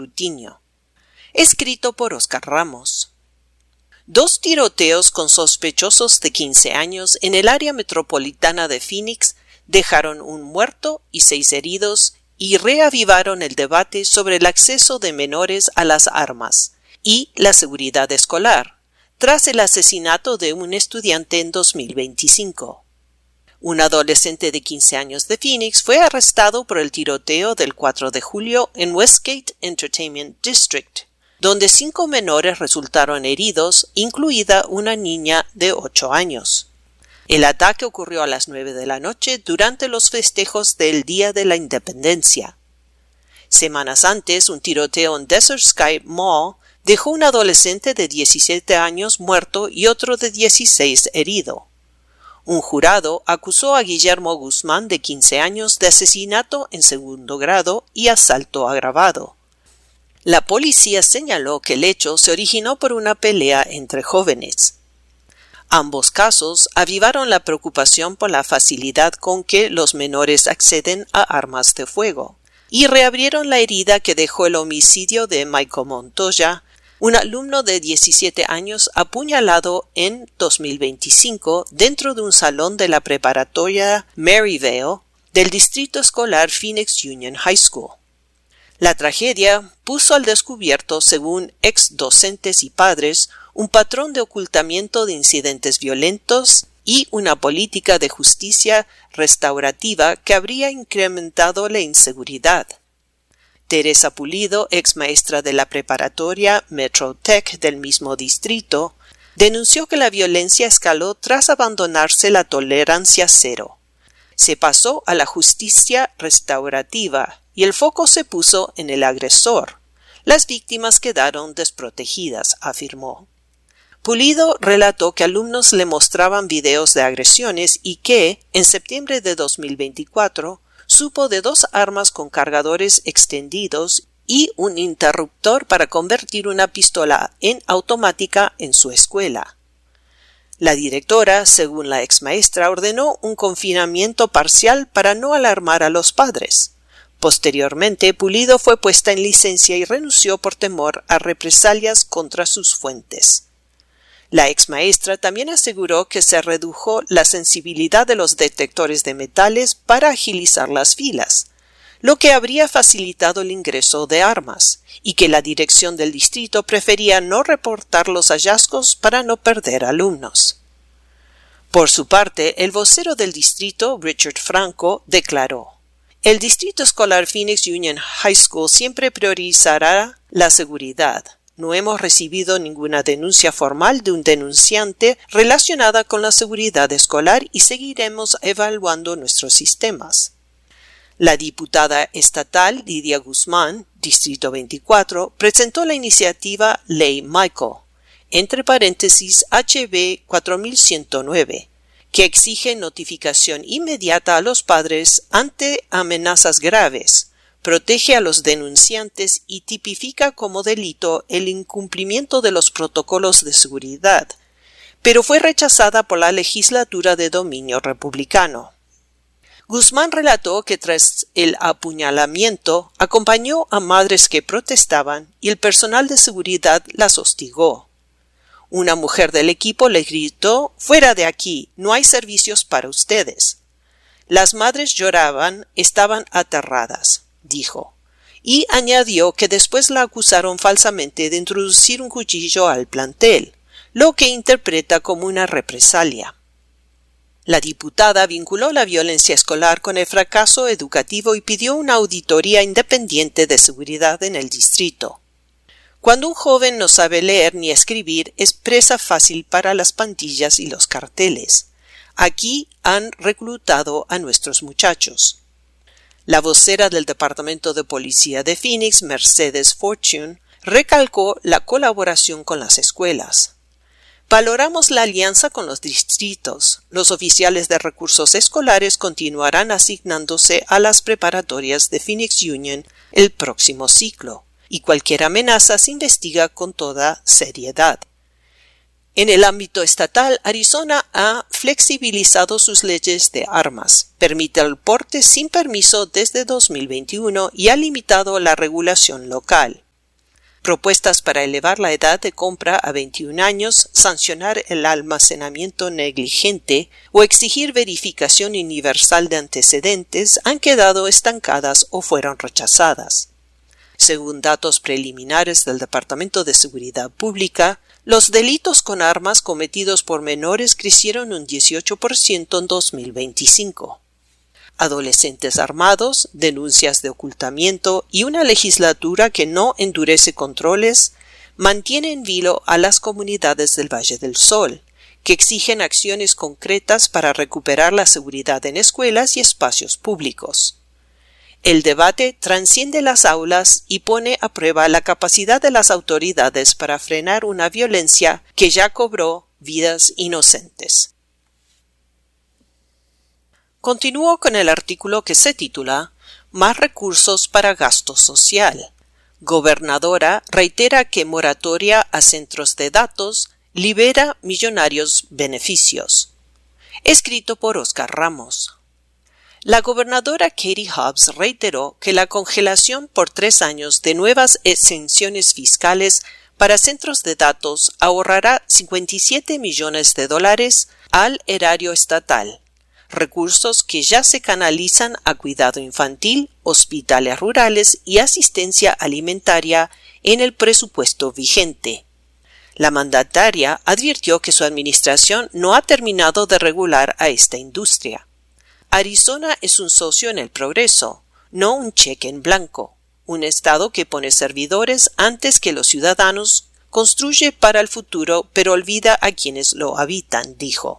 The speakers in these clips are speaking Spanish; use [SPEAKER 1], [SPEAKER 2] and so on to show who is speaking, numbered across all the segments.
[SPEAKER 1] escrutinio. Escrito por Oscar Ramos. 2 tiroteos con sospechosos de 15 años en el área metropolitana de Phoenix dejaron un muerto y 6 heridos y reavivaron el debate sobre el acceso de menores a las armas y la seguridad escolar, tras el asesinato de un estudiante en 2025. Un adolescente de 15 años de Phoenix fue arrestado por el tiroteo del 4 de julio en Westgate Entertainment District, donde 5 menores resultaron heridos, incluida una niña de 8 años. El ataque ocurrió a las 9 de la noche durante los festejos del Día de la Independencia. Semanas antes, un tiroteo en Desert Sky Mall dejó un adolescente de 17 años muerto y otro de 16 herido. Un jurado acusó a Guillermo Guzmán, de 15 años, de asesinato en segundo grado y asalto agravado. La policía señaló que el hecho se originó por una pelea entre jóvenes. Ambos casos avivaron la preocupación por la facilidad con que los menores acceden a armas de fuego y reabrieron la herida que dejó el homicidio de Michael Montoya, un alumno de 17 años apuñalado en 2025 dentro de un salón de la preparatoria Maryvale del distrito escolar Phoenix Union High School. La tragedia puso al descubierto, según ex docentes y padres, un patrón de ocultamiento de incidentes violentos y una política de justicia restaurativa que habría incrementado la inseguridad. Teresa Pulido, ex maestra de la preparatoria Metro Tech del mismo distrito, denunció que la violencia escaló tras abandonarse la tolerancia cero. Se pasó a la justicia restaurativa y el foco se puso en el agresor. Las víctimas quedaron desprotegidas, afirmó. Pulido relató que alumnos le mostraban videos de agresiones y que, en septiembre de 2024, supo de 2 armas con cargadores extendidos y un interruptor para convertir una pistola en automática en su escuela. La directora, según la exmaestra, ordenó un confinamiento parcial para no alarmar a los padres. Posteriormente, Pulido fue puesta en licencia y renunció por temor a represalias contra sus fuentes. La exmaestra también aseguró que se redujo la sensibilidad de los detectores de metales para agilizar las filas, lo que habría facilitado el ingreso de armas, y que la dirección del distrito prefería no reportar los hallazgos para no perder alumnos. Por su parte, el vocero del distrito, Richard Franco, declaró: "El distrito escolar Phoenix Union High School siempre priorizará la seguridad. No hemos recibido ninguna denuncia formal de un denunciante relacionada con la seguridad escolar y seguiremos evaluando nuestros sistemas". La diputada estatal Lidia Guzmán, Distrito 24, presentó la iniciativa Ley Michael, entre paréntesis HB 4109, que exige notificación inmediata a los padres ante amenazas graves, protege a los denunciantes y tipifica como delito el incumplimiento de los protocolos de seguridad, pero fue rechazada por la legislatura de dominio republicano. Guzmán relató que tras el apuñalamiento acompañó a madres que protestaban y el personal de seguridad las hostigó. Una mujer del equipo le gritó: "Fuera de aquí, no hay servicios para ustedes". Las madres lloraban, estaban aterradas, dijo, y añadió que después la acusaron falsamente de introducir un cuchillo al plantel, lo que interpreta como una represalia. La diputada vinculó la violencia escolar con el fracaso educativo y pidió una auditoría independiente de seguridad en el distrito. Cuando un joven no sabe leer ni escribir, es presa fácil para las pandillas y los carteles. Aquí han reclutado a nuestros muchachos. La vocera del Departamento de Policía de Phoenix, Mercedes Fortune, recalcó la colaboración con las escuelas. Valoramos la alianza con los distritos. Los oficiales de recursos escolares continuarán asignándose a las preparatorias de Phoenix Union el próximo ciclo, y cualquier amenaza se investiga con toda seriedad. En el ámbito estatal, Arizona ha flexibilizado sus leyes de armas, permite el porte sin permiso desde 2021 y ha limitado la regulación local. propuestas para elevar la edad de compra a 21 años, sancionar el almacenamiento negligente o exigir verificación universal de antecedentes han quedado estancadas o fueron rechazadas. Según datos preliminares del Departamento de Seguridad Pública, los delitos con armas cometidos por menores crecieron un 18% en 2025. Adolescentes armados, denuncias de ocultamiento y una legislatura que no endurece controles mantienen en vilo a las comunidades del Valle del Sol, que exigen acciones concretas para recuperar la seguridad en escuelas y espacios públicos. El debate trasciende las aulas y pone a prueba la capacidad de las autoridades para frenar una violencia que ya cobró vidas inocentes. Continúo con el artículo que se titula Más recursos para gasto social. Gobernadora reitera que moratoria a centros de datos libera millonarios beneficios. Escrito por Oscar Ramos. La gobernadora Katie Hobbs reiteró que la congelación por 3 años de nuevas exenciones fiscales para centros de datos ahorrará $57 millones al erario estatal, recursos que ya se canalizan a cuidado infantil, hospitales rurales y asistencia alimentaria en el presupuesto vigente. La mandataria advirtió que su administración no ha terminado de regular a esta industria. Arizona es un socio en el progreso, no un cheque en blanco, un estado que pone servidores antes que los ciudadanos, construye para el futuro pero olvida a quienes lo habitan, dijo.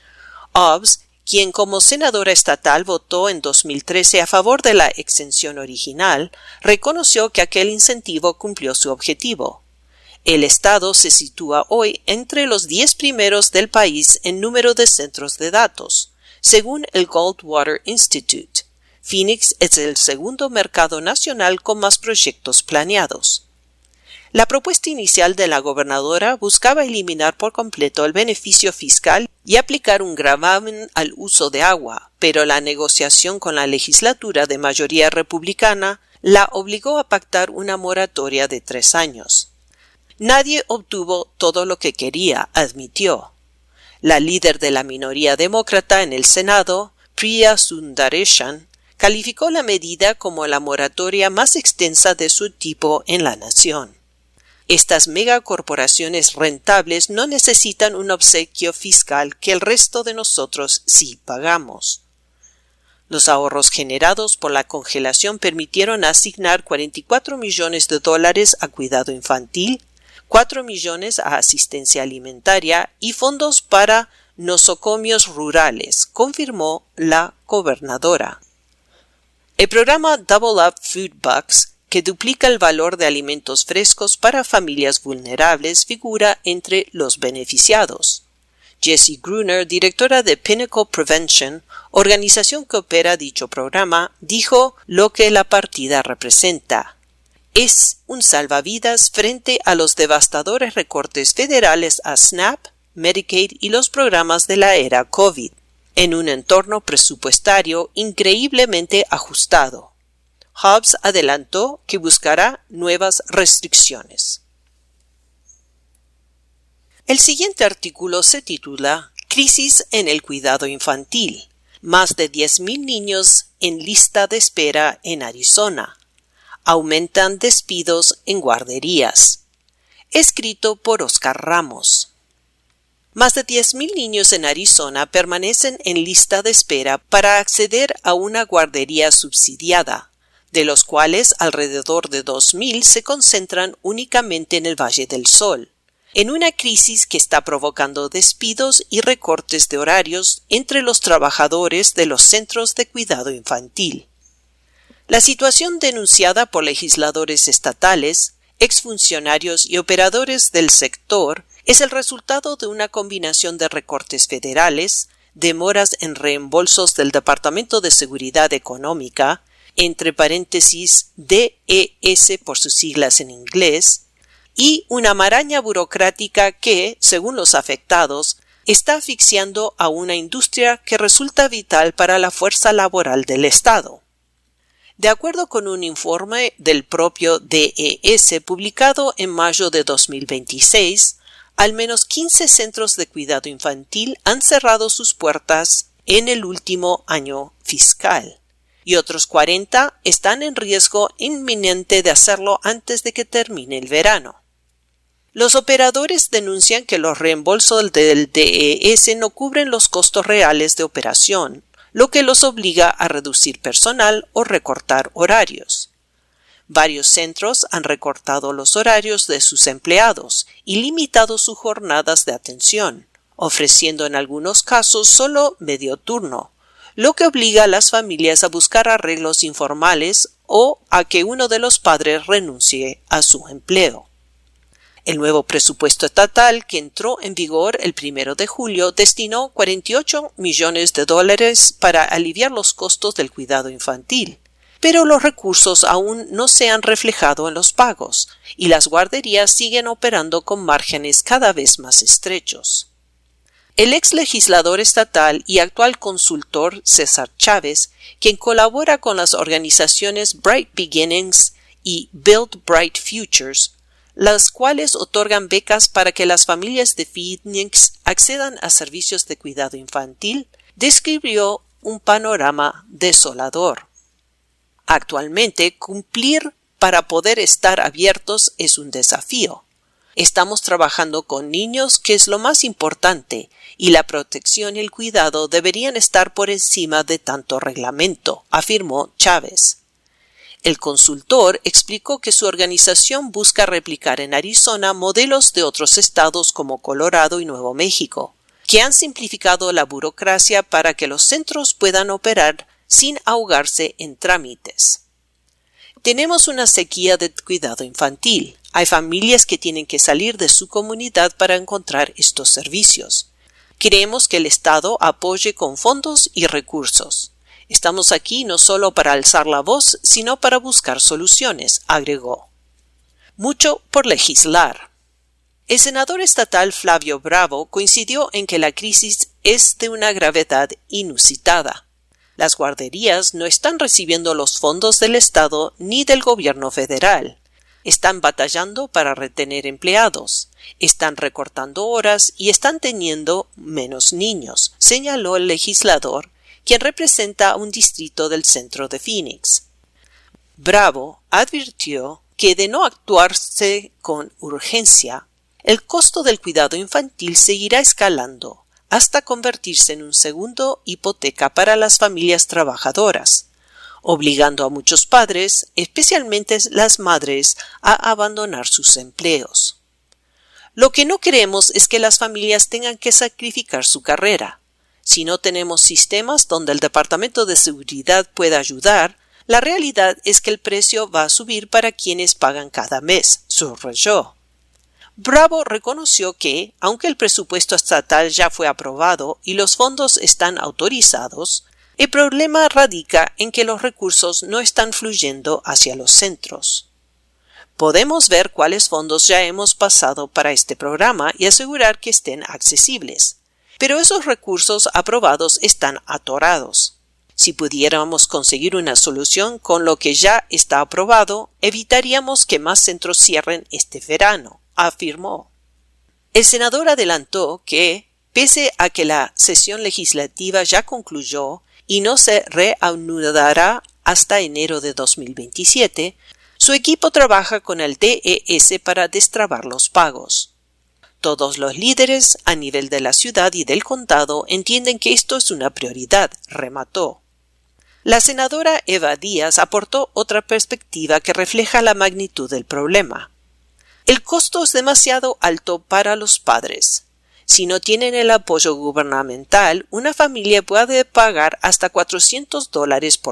[SPEAKER 1] Hobbs, quien como senadora estatal votó en 2013 a favor de la exención original, reconoció que aquel incentivo cumplió su objetivo. El estado se sitúa hoy entre los 10 primeros del país en número de centros de datos, según el Goldwater Institute. Phoenix es el segundo mercado nacional con más proyectos planeados. La propuesta inicial de la gobernadora buscaba eliminar por completo el beneficio fiscal y aplicar un gravamen al uso de agua, pero la negociación con la legislatura de mayoría republicana la obligó a pactar una moratoria de 3 años. Nadie obtuvo todo lo que quería, admitió. La líder de la minoría demócrata en el Senado, Priya Sundaresan, calificó la medida como la moratoria más extensa de su tipo en la nación. Estas megacorporaciones rentables no necesitan un obsequio fiscal que el resto de nosotros sí pagamos. Los ahorros generados por la congelación permitieron asignar $44 millones a cuidado infantil, $4 millones a asistencia alimentaria y fondos para nosocomios rurales, confirmó la gobernadora. El programa Double Up Food Bucks, que duplica el valor de alimentos frescos para familias vulnerables, figura entre los beneficiados. Jessie Gruner, directora de Pinnacle Prevention, organización que opera dicho programa, dijo lo que la partida representa. Es un salvavidas frente a los devastadores recortes federales a SNAP, Medicaid y los programas de la era COVID, en un entorno presupuestario increíblemente ajustado. Hobbs adelantó que buscará nuevas restricciones. El siguiente artículo se titula Crisis en el cuidado infantil. Más de 10,000 niños en lista de espera en Arizona. Aumentan despidos en guarderías. Escrito por Oscar Ramos. Más de 10,000 niños en Arizona permanecen en lista de espera para acceder a una guardería subsidiada, de los cuales alrededor de 2,000 se concentran únicamente en el Valle del Sol, en una crisis que está provocando despidos y recortes de horarios entre los trabajadores de los centros de cuidado infantil. La situación denunciada por legisladores estatales, exfuncionarios y operadores del sector es el resultado de una combinación de recortes federales, demoras en reembolsos del Departamento de Seguridad Económica, entre paréntesis DES por sus siglas en inglés, y una maraña burocrática que, según los afectados, está asfixiando a una industria que resulta vital para la fuerza laboral del Estado. De acuerdo con un informe del propio DES publicado en mayo de 2026, al menos 15 centros de cuidado infantil han cerrado sus puertas en el último año fiscal, y otros 40 están en riesgo inminente de hacerlo antes de que termine el verano. Los operadores denuncian que los reembolsos del DES no cubren los costos reales de operación, lo que los obliga a reducir personal o recortar horarios. Varios centros han recortado los horarios de sus empleados y limitado sus jornadas de atención, ofreciendo en algunos casos solo medio turno, lo que obliga a las familias a buscar arreglos informales o a que uno de los padres renuncie a su empleo. El nuevo presupuesto estatal, que entró en vigor el 1 de julio, destinó $48 millones para aliviar los costos del cuidado infantil, pero los recursos aún no se han reflejado en los pagos, y las guarderías siguen operando con márgenes cada vez más estrechos. El ex legislador estatal y actual consultor César Chávez, quien colabora con las organizaciones Bright Beginnings y Build Bright Futures, las cuales otorgan becas para que las familias de Phoenix accedan a servicios de cuidado infantil, describió un panorama desolador. Actualmente, cumplir para poder estar abiertos es un desafío. Estamos trabajando con niños, que es lo más importante, y la protección y el cuidado deberían estar por encima de tanto reglamento, afirmó Chávez. El consultor explicó que su organización busca replicar en Arizona modelos de otros estados como Colorado y Nuevo México, que han simplificado la burocracia para que los centros puedan operar sin ahogarse en trámites. Tenemos una sequía de cuidado infantil. Hay familias que tienen que salir de su comunidad para encontrar estos servicios. Queremos que el Estado apoye con fondos y recursos. Estamos aquí no solo para alzar la voz, sino para buscar soluciones, agregó. Mucho por legislar. El senador estatal Flavio Bravo coincidió en que la crisis es de una gravedad inusitada. Las guarderías no están recibiendo los fondos del Estado ni del gobierno federal. Están batallando para retener empleados, están recortando horas y están teniendo menos niños, señaló el legislador, quien representa un distrito del centro de Phoenix. Bravo advirtió que de no actuarse con urgencia, el costo del cuidado infantil seguirá escalando hasta convertirse en un segundo hipoteca para las familias trabajadoras, obligando a muchos padres, especialmente las madres, a abandonar sus empleos. Lo que no queremos es que las familias tengan que sacrificar su carrera. Si no tenemos sistemas donde el Departamento de Seguridad pueda ayudar, la realidad es que el precio va a subir para quienes pagan cada mes, subrayó. Bravo reconoció que, aunque el presupuesto estatal ya fue aprobado y los fondos están autorizados, el problema radica en que los recursos no están fluyendo hacia los centros. Podemos ver cuáles fondos ya hemos pasado para este programa y asegurar que estén accesibles. Pero esos recursos aprobados están atorados. Si pudiéramos conseguir una solución con lo que ya está aprobado, evitaríamos que más centros cierren este verano, afirmó. El senador adelantó que, pese a que la sesión legislativa ya concluyó y no se reanudará hasta enero de 2027, su equipo trabaja con el DES para destrabar los pagos. Todos los líderes a nivel de la ciudad y del condado entienden que esto es una prioridad, remató. La senadora Eva Díaz aportó otra perspectiva que refleja la magnitud del problema. El costo es demasiado alto para los padres. Si no tienen el apoyo gubernamental, una familia puede pagar hasta $400